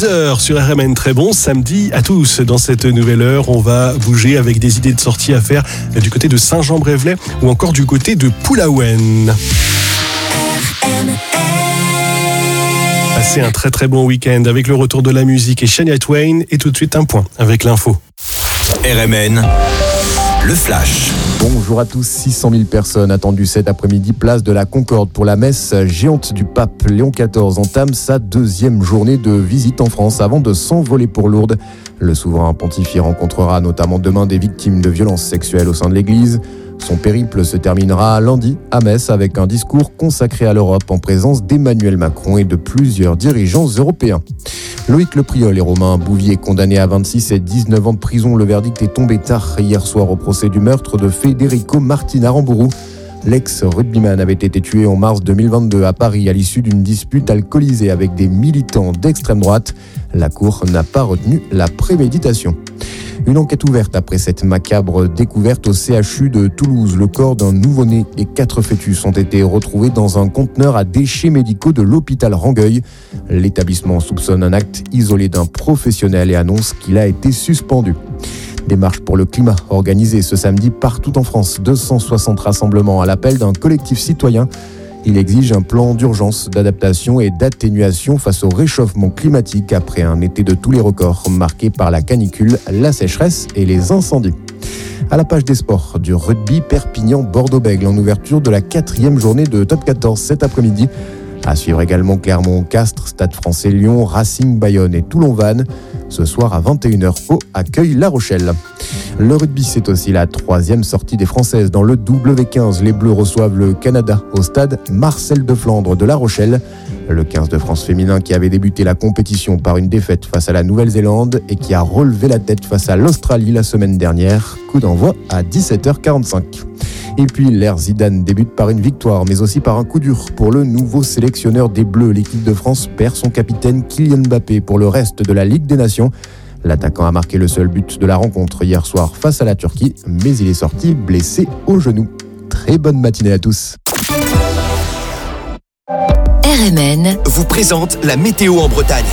6h sur RMN. Très bon samedi à tous. Dans cette nouvelle heure, on va bouger avec des idées de sortie à faire du côté de Saint-Jean-Brévelay ou encore du côté de Poulaouen. Passez un très très bon week-end avec le retour de la musique et Shania Twain. Et tout de suite un point avec l'info. RMN, le flash. Bonjour à tous, 600 000 personnes attendues cet après-midi, place de la Concorde pour la messe géante du pape. Léon XIV entame sa deuxième journée de visite en France avant de s'envoler pour Lourdes. Le souverain pontife rencontrera notamment demain des victimes de violences sexuelles au sein de l'Église. Son périple se terminera lundi à Metz avec un discours consacré à l'Europe en présence d'Emmanuel Macron et de plusieurs dirigeants européens. Loïc Lepriol et Romain Bouvier condamnés à 26 et 19 ans de prison. Le verdict est tombé tard hier soir au procès du meurtre de Federico Martin Aramburu. L'ex-rugbyman avait été tué en mars 2022 à Paris à l'issue d'une dispute alcoolisée avec des militants d'extrême droite. La Cour n'a pas retenu la préméditation. Une enquête ouverte après cette macabre découverte au CHU de Toulouse. Le corps d'un nouveau-né et 4 fœtus ont été retrouvés dans un conteneur à déchets médicaux de l'hôpital Rangueil. L'établissement soupçonne un acte isolé d'un professionnel et annonce qu'il a été suspendu. Des marches pour le climat organisées ce samedi partout en France. 260 rassemblements à l'appel d'un collectif citoyen. Il exige un plan d'urgence, d'adaptation et d'atténuation face au réchauffement climatique après un été de tous les records marqué par la canicule, la sécheresse et les incendies. À la page des sports, du rugby Perpignan-Bordeaux-Bègles en ouverture de la 4e journée de Top 14 cet après-midi. À suivre également Clermont-Castres, Stade Français Lyon, Racing Bayonne et Toulon-Vannes. Ce soir à 21h, Pau accueille La Rochelle. Le rugby, c'est aussi la 3e sortie des Françaises dans le W15. Les Bleus reçoivent le Canada au stade Marcel de Flandre de La Rochelle. Le 15 de France féminin qui avait débuté la compétition par une défaite face à la Nouvelle-Zélande et qui a relevé la tête face à l'Australie la semaine dernière. Coup d'envoi à 17h45. Et puis l'ère Zidane débute par une victoire, mais aussi par un coup dur pour le nouveau sélectionneur des Bleus. L'équipe de France perd son capitaine Kylian Mbappé pour le reste de la Ligue des Nations. L'attaquant a marqué le seul but de la rencontre hier soir face à la Turquie, mais il est sorti blessé au genou. Très bonne matinée à tous. RMN vous présente la météo en Bretagne.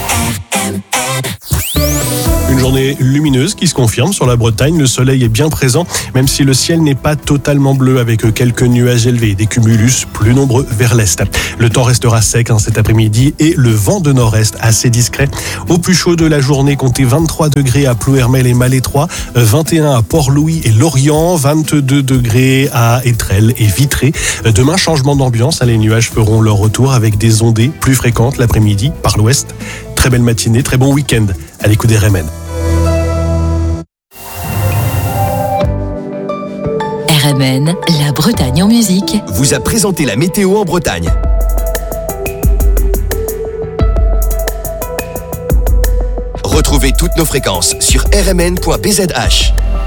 Une journée lumineuse qui se confirme sur la Bretagne. Le soleil est bien présent, même si le ciel n'est pas totalement bleu avec quelques nuages élevés, des cumulus plus nombreux vers l'est. Le temps restera sec cet après-midi et le vent de nord-est assez discret. Au plus chaud de la journée, comptez 23 degrés à Plouermel et Malétroit, 21 à Port-Louis et Lorient, 22 degrés à Étrelles et Vitré. Demain, changement d'ambiance. Les nuages feront leur retour avec des ondées plus fréquentes l'après-midi par l'ouest. Très belle matinée, très bon week-end à l'écoute des RMN. RMN, la Bretagne en musique, vous a présenté la météo en Bretagne. Retrouvez toutes nos fréquences sur rmn.bzh.